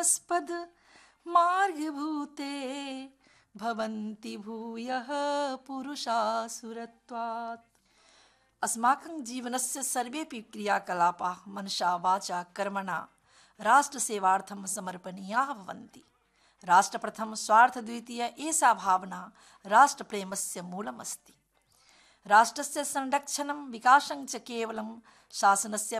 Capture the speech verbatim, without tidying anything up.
स्पद मार्गभूते भवन्ति भूयः पुरुषासुरत्वात्। अस्माकं जीवनस्य सर्वेपि क्रियाकलापाः मनसा वाचा कर्मणा राष्ट्रसेवार्थं समर्पणीयाः भवन्ति। राष्ट्रप्रथम स्वार्थद्वितीय एषा भावना राष्ट्रप्रेमस्य मूलमस्ति। राष्ट्रस्य संरक्षणं विकासं च केवलं शासनस्य